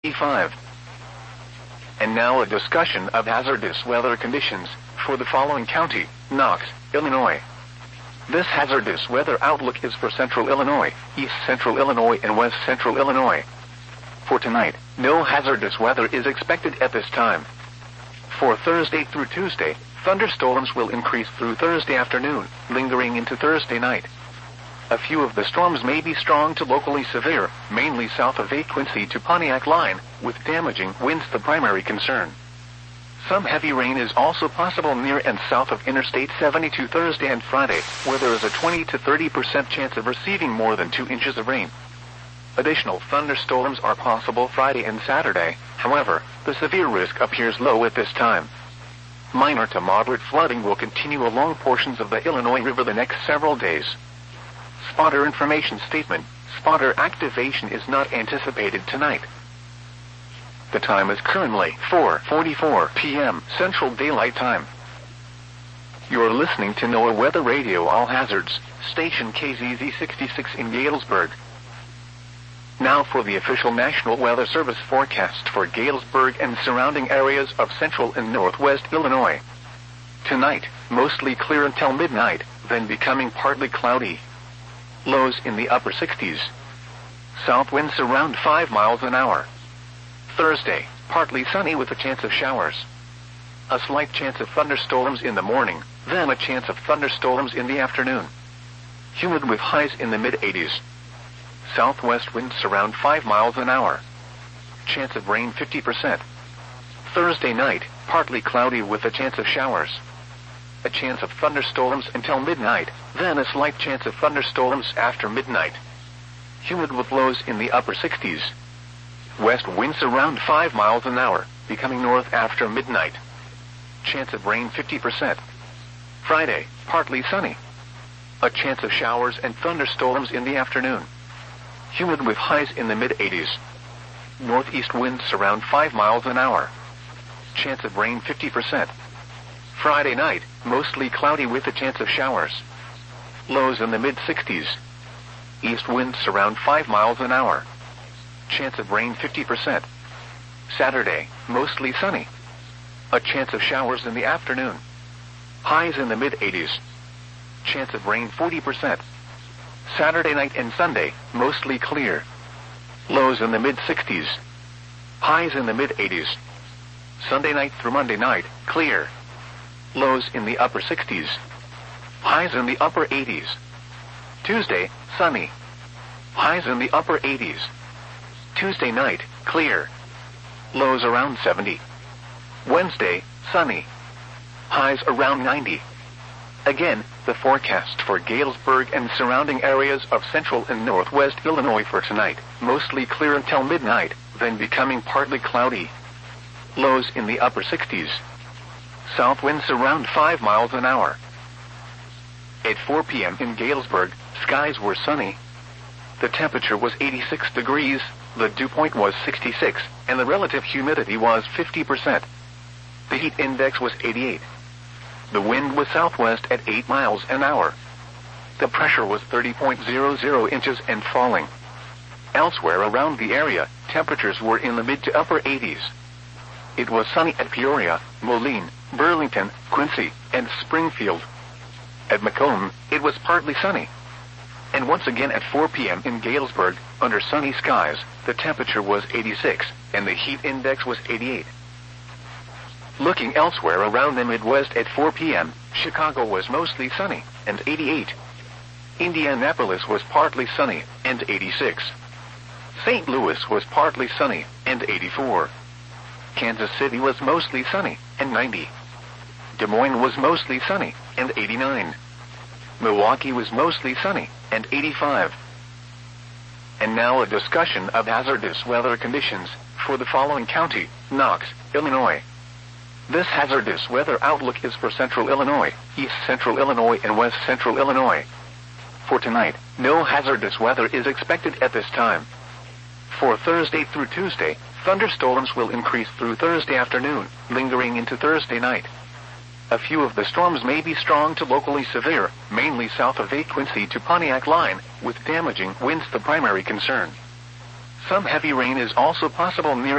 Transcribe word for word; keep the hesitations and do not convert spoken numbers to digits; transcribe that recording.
five. And now a discussion of hazardous weather conditions for the following county: Knox, Illinois. This hazardous weather outlook is for central Illinois, east central Illinois, and west central Illinois. For tonight, no hazardous weather is expected at this time. For Thursday through Tuesday, thunderstorms will increase through Thursday afternoon, lingering into Thursday night. A few of the storms may be strong to locally severe, mainly south of eight Quincy to Pontiac line, with damaging winds the primary concern. Some heavy rain is also possible near and south of Interstate seventy-two Thursday and Friday, where there is a twenty to thirty percent chance of receiving more than two inches of rain. Additional thunderstorms are possible Friday and Saturday, however, the severe risk appears low at this time. Minor to moderate flooding will continue along portions of the Illinois River the next several days. Spotter information statement: spotter activation is not anticipated tonight. The time is currently four forty-four p m Central Daylight Time. You're listening to NOAA Weather Radio All Hazards, station K Z Z sixty-six in Galesburg. Now for the official National Weather Service forecast for Galesburg and surrounding areas of central and northwest Illinois. Tonight, mostly clear until midnight, then becoming partly cloudy. Lows in the upper sixties. South winds around five miles an hour. Thursday, partly sunny with a chance of showers. A slight chance of thunderstorms in the morning, then a chance of thunderstorms in the afternoon. Humid with highs in the mid-eighties. Southwest winds around five miles an hour. Chance of rain fifty percent. Thursday night, partly cloudy with a chance of showers. A chance of thunderstorms until midnight, then a slight chance of thunderstorms after midnight. Humid with lows in the upper sixties. West winds around five miles an hour, becoming north after midnight. Chance of rain fifty percent. Friday, partly sunny. A chance of showers and thunderstorms in the afternoon. Humid with highs in the mid-eighties. Northeast winds around five miles an hour. Chance of rain fifty percent. Friday night, mostly cloudy with a chance of showers. Lows in the mid-sixties. East winds around five miles an hour. Chance of rain fifty percent. Saturday, mostly sunny. A chance of showers in the afternoon. Highs in the mid-eighties. Chance of rain forty percent. Saturday night and Sunday, mostly clear. Lows in the mid-sixties. Highs in the mid-eighties. Sunday night through Monday night, clear. Lows in the upper sixties. Highs in the upper eighties. Tuesday, sunny. Highs in the upper eighties. Tuesday night, clear. Lows around seventy. Wednesday, sunny. Highs around ninety. Again, the forecast for Galesburg and surrounding areas of central and northwest Illinois for tonight: mostly clear until midnight, then becoming partly cloudy. Lows in the upper sixties. South winds around five miles an hour. At four p m in Galesburg, skies were sunny. The temperature was eighty-six degrees, the dew point was sixty-six, and the relative humidity was fifty percent. The heat index was eighty-eight. The wind was southwest at eight miles an hour. The pressure was thirty point zero zero inches and falling. Elsewhere around the area, temperatures were in the mid to upper eighties. It was sunny at Peoria, Moline, Burlington, Quincy, and Springfield. At Macomb, it was partly sunny. And once again at four p m in Galesburg, under sunny skies, the temperature was eighty-six, and the heat index was eighty-eight. Looking elsewhere around the Midwest at four p m, Chicago was mostly sunny, and eighty-eight. Indianapolis was partly sunny, and eighty-six. Saint Louis was partly sunny, and eighty-four. Kansas City was mostly sunny, and ninety. Des Moines was mostly sunny, and eighty-nine. Milwaukee was mostly sunny, and eighty-five. And now a discussion of hazardous weather conditions for the following county: Knox, Illinois. This hazardous weather outlook is for central Illinois, east central Illinois, and west central Illinois. For tonight, no hazardous weather is expected at this time. For Thursday through Tuesday, thunderstorms will increase through Thursday afternoon, lingering into Thursday night. A few of the storms may be strong to locally severe, mainly south of eight Quincy to Pontiac line, with damaging winds the primary concern. Some heavy rain is also possible near